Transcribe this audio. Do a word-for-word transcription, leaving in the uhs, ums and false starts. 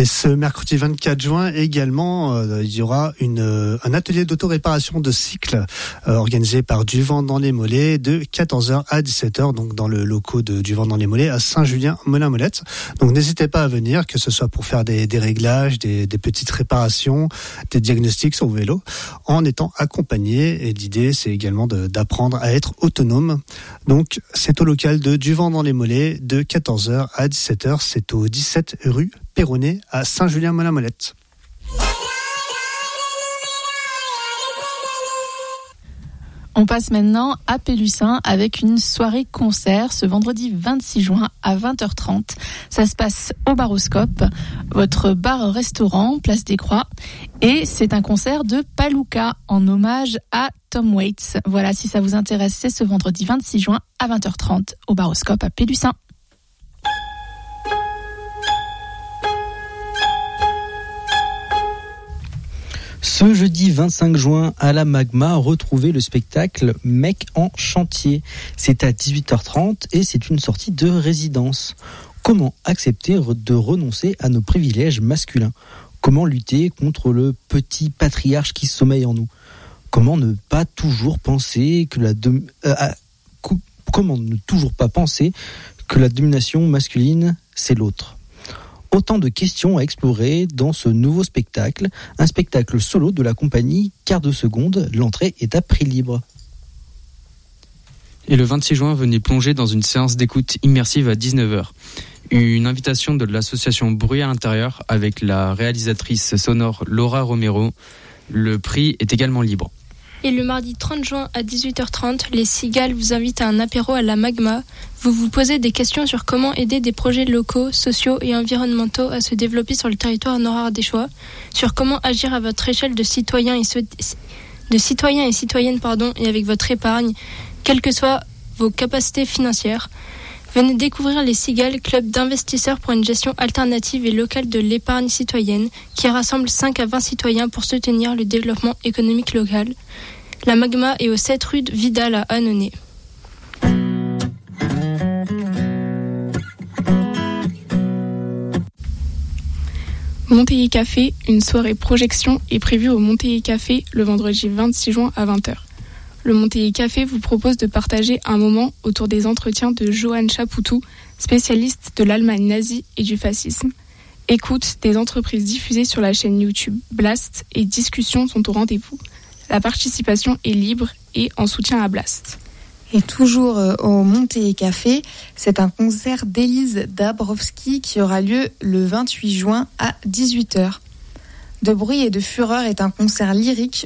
Et ce mercredi vingt-quatre juin également, euh, il y aura une, euh, un atelier d'auto-réparation de cycles euh, organisé par Du Vent dans les Mollets de quatorze heures à dix-sept heures, donc dans le locaux de Du Vent dans les Mollets à Saint-Julien-Molin-Molette. Donc n'hésitez pas à venir, que ce soit pour faire des, des réglages, des, des petites réparations, des diagnostics sur vos vélos, en étant accompagné. Et l'idée, c'est également de, d'apprendre à être autonome. Donc c'est au local de Du Vent dans les Mollets de quatorze heures à dix-sept heures. C'est au dix-sept rue Perronnet à Saint-Julien-Molin-Molette. On passe maintenant à Pélussin avec une soirée concert ce vendredi vingt-six juin à vingt heures trente. Ça se passe au Baroscope, votre bar-restaurant, place des Croix. Et c'est un concert de Palooka en hommage à Tom Waits. Voilà, si ça vous intéresse, c'est ce vendredi vingt-six juin à vingt heures trente au Baroscope à Pélussin. Ce jeudi vingt-cinq juin à la Magma, retrouvez le spectacle Mec en chantier. C'est à dix-huit heures trente et c'est une sortie de résidence. Comment accepter de renoncer à nos privilèges masculins ? Comment lutter contre le petit patriarche qui sommeille en nous ? Comment ne pas toujours penser que la dom- euh, à, co- comment ne toujours pas penser que la domination masculine c'est l'autre ? Autant de questions à explorer dans ce nouveau spectacle, un spectacle solo de la compagnie Quart de Seconde. L'entrée est à prix libre. Et le vingt-six juin, venez plonger dans une séance d'écoute immersive à dix-neuf heures. Une invitation de l'association Bruit à l'intérieur avec la réalisatrice sonore Laura Romero. Le prix est également libre. Et le mardi trente juin à dix-huit heures trente, les Cigales vous invitent à un apéro à la Magma. Vous vous posez des questions sur comment aider des projets locaux, sociaux et environnementaux à se développer sur le territoire nord-ardéchois, sur comment agir à votre échelle de citoyens et, so- de citoyens et citoyennes pardon, et avec votre épargne, quelles que soient vos capacités financières. Venez découvrir les Cigales, club d'investisseurs pour une gestion alternative et locale de l'épargne citoyenne, qui rassemble cinq à vingt citoyens pour soutenir le développement économique local. La Magma est au sept rue de Vidal à Annonay. Montélier Café, une soirée projection est prévue au Montélier Café le vendredi vingt-six juin à vingt heures. Le Montélier Café vous propose de partager un moment autour des entretiens de Johann Chapoutou, spécialiste de l'Allemagne nazie et du fascisme. Écoute des entreprises diffusées sur la chaîne YouTube Blast et discussions sont au rendez-vous. La participation est libre et en soutien à Blast. Et toujours euh, au Montélier Café, c'est un concert d'Élise Dabrowski qui aura lieu le vingt-huit juin à dix-huit heures. De bruit et de fureur est un concert lyrique